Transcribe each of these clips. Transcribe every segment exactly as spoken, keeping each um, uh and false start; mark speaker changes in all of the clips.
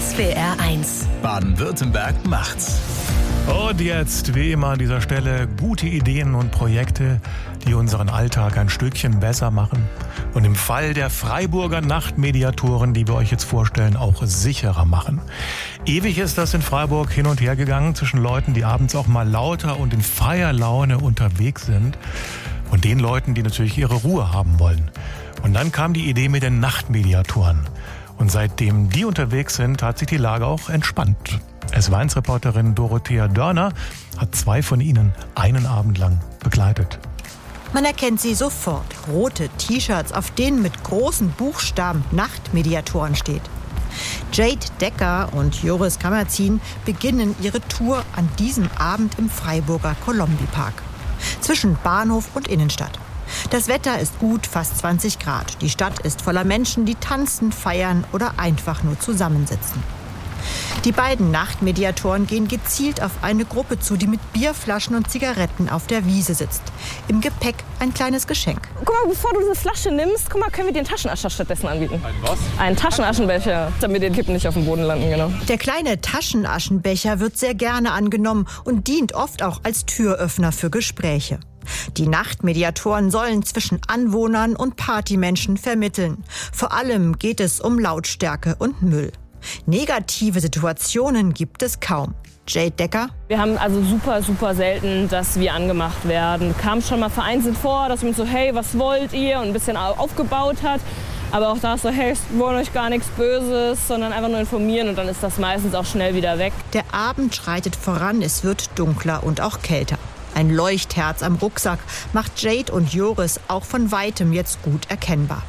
Speaker 1: S W R eins.
Speaker 2: Baden-Württemberg macht's.
Speaker 3: Und jetzt, wie immer an dieser Stelle, gute Ideen und Projekte, die unseren Alltag ein Stückchen besser machen. Und im Fall der Freiburger Nachtmediatoren, die wir euch jetzt vorstellen, auch sicherer machen. Ewig ist das in Freiburg hin und her gegangen zwischen Leuten, die abends auch mal lauter und in Feierlaune unterwegs sind, und den Leuten, die natürlich ihre Ruhe haben wollen. Und dann kam die Idee mit den Nachtmediatoren. Und seitdem die unterwegs sind, hat sich die Lage auch entspannt. S W R eins-Reporterin Dorothea Dörner hat zwei von ihnen einen Abend lang begleitet.
Speaker 4: Man erkennt sie sofort. Rote T-Shirts, auf denen mit großen Buchstaben Nachtmediatoren steht. Jade Decker und Joris Kamerzin beginnen ihre Tour an diesem Abend im Freiburger Kolombi-Park. Zwischen Bahnhof und Innenstadt. Das Wetter ist gut, fast zwanzig Grad. Die Stadt ist voller Menschen, die tanzen, feiern oder einfach nur zusammensitzen. Die beiden Nachtmediatoren gehen gezielt auf eine Gruppe zu, die mit Bierflaschen und Zigaretten auf der Wiese sitzt. Im Gepäck ein kleines Geschenk.
Speaker 5: Guck mal, bevor du diese Flasche nimmst, guck mal, können wir dir einen Taschenascher stattdessen anbieten.
Speaker 2: Ein was?
Speaker 5: Einen Taschenaschenbecher, damit die Kippen nicht auf dem Boden landen, genau.
Speaker 4: Der kleine Taschenaschenbecher wird sehr gerne angenommen und dient oft auch als Türöffner für Gespräche. Die Nachtmediatoren sollen zwischen Anwohnern und Partymenschen vermitteln. Vor allem geht es um Lautstärke und Müll. Negative Situationen gibt es kaum. Jade Decker.
Speaker 5: Wir haben also super, super selten, dass wir angemacht werden. Kam schon mal vereinzelt vor, dass man so, hey, was wollt ihr? Und ein bisschen aufgebaut hat. Aber auch da ist so, hey, wir wollen euch gar nichts Böses, sondern einfach nur informieren, und dann ist das meistens auch schnell wieder weg.
Speaker 4: Der Abend schreitet voran, es wird dunkler und auch kälter. Ein Leuchtherz am Rucksack macht Jade und Joris auch von weitem jetzt gut erkennbar.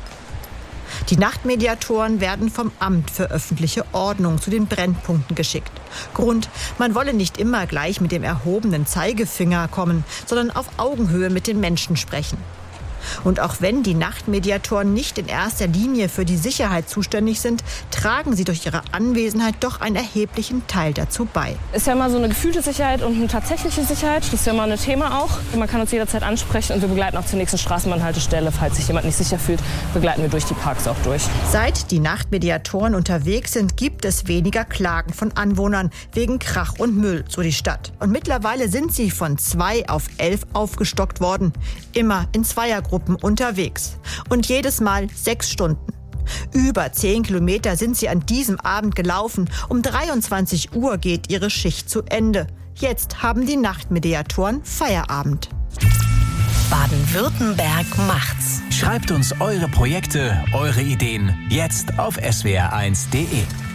Speaker 4: Die Nachtmediatoren werden vom Amt für öffentliche Ordnung zu den Brennpunkten geschickt. Grund: Man wolle nicht immer gleich mit dem erhobenen Zeigefinger kommen, sondern auf Augenhöhe mit den Menschen sprechen. Und auch wenn die Nachtmediatoren nicht in erster Linie für die Sicherheit zuständig sind, tragen sie durch ihre Anwesenheit doch einen erheblichen Teil dazu bei.
Speaker 5: Ist ja mal so eine gefühlte Sicherheit und eine tatsächliche Sicherheit. Das ist ja mal ein Thema auch. Man kann uns jederzeit ansprechen, und wir begleiten auch zur nächsten Straßenbahnhaltestelle. Falls sich jemand nicht sicher fühlt, begleiten wir durch die Parks auch durch.
Speaker 4: Seit die Nachtmediatoren unterwegs sind, gibt es weniger Klagen von Anwohnern wegen Krach und Müll, so die Stadt. Und mittlerweile sind sie von zwei auf elf aufgestockt worden. Immer in Zweiergruppen unterwegs. Und jedes Mal sechs Stunden. Über zehn Kilometer sind sie an diesem Abend gelaufen. Um dreiundzwanzig Uhr geht ihre Schicht zu Ende. Jetzt haben die Nachtmediatoren Feierabend.
Speaker 1: Baden-Württemberg macht's.
Speaker 2: Schreibt uns eure Projekte, eure Ideen jetzt auf S W R eins punkt de.